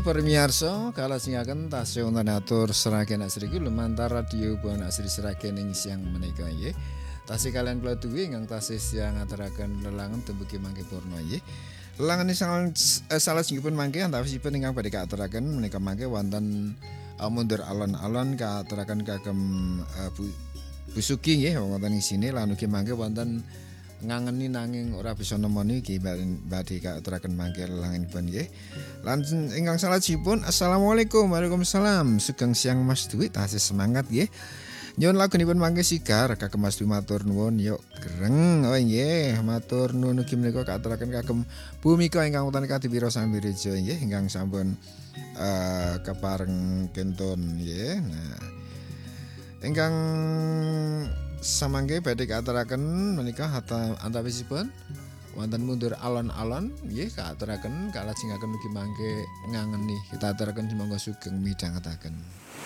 para miyarsa kalajengaken tasih wonten atur seragen asri lumantar radio Buana Asri Seragen ing siang menika nggih. Tasih kalian kula duwe ingkang tasih siang ngaturaken lelangan dumugi mangke purna nggih. Lelangan salajengipun mangke antawisipun ingkang badhe kaaturaken menika mangke wonten mundur alon-alon kaaturaken kagem Bu Sugi nggih wonten ing sini lan ugi mangke wonten ngangeni nanging ora bisa nemoni iki badhe kaaturaken mangke lelanganipun nggih. Lan ingkang salajengipun assalamualaikum waalaikumsalam sugeng siang Mas Dwi tasih semangat nggih. Nyuwun lagunipun mangke sigar kagem Mas Dwi matur nuwun yuk greng oh nggih matur nuwun ugi menika kaaturaken kagem Bumika ingkang wonten Kadiwira Samirejo nggih ingkang sampun kepareng kentun nggih. Nah ingkang samangke badhe kaaturaken menika antawisipun wonten mundur alon-alon nggih kaaturaken kalajengaken ugi mangke ngangeni kita aturaken monggo sugeng midhangetaken.